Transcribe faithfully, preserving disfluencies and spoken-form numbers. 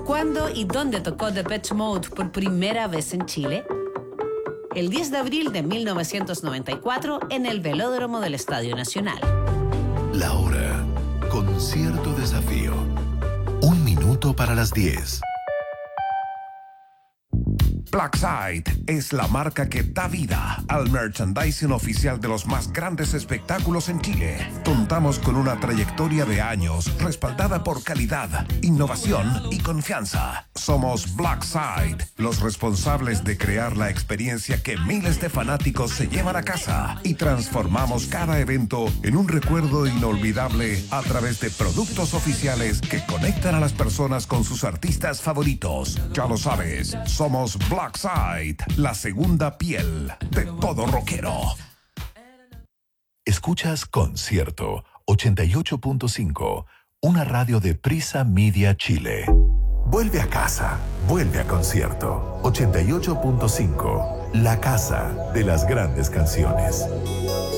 ¿Cuándo y dónde tocó Depeche Mode por primera vez en Chile? El diez de abril de mil novecientos noventa y cuatro en el Velódromo del Estadio Nacional. La hora con cierto desafío. Un minuto para las diez. Blackside es la marca que da vida al merchandising oficial de los más grandes espectáculos en Chile. Contamos con una trayectoria de años respaldada por calidad, innovación y confianza. Somos Blackside, los responsables de crear la experiencia que miles de fanáticos se llevan a casa y transformamos cada evento en un recuerdo inolvidable a través de productos oficiales que conectan a las personas con sus artistas favoritos. Ya lo sabes, somos Blackside. Blackside, la segunda piel de todo rockero. Escuchas Concierto ochenta y ocho punto cinco, una radio de Prisa Media Chile. Vuelve a casa, vuelve a Concierto ochenta y ocho punto cinco, la casa de las grandes canciones.